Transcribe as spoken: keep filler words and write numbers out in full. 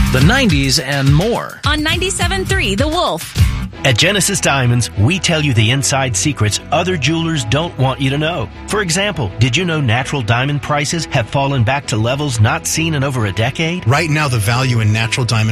the nineties, and more. On ninety-seven point three The Wolf. At Genesis Diamonds, we tell you the inside secrets other jewelers don't want you to know. For example, did you know natural diamond prices have fallen back to levels not seen in over a decade? Right now, the value in natural diamond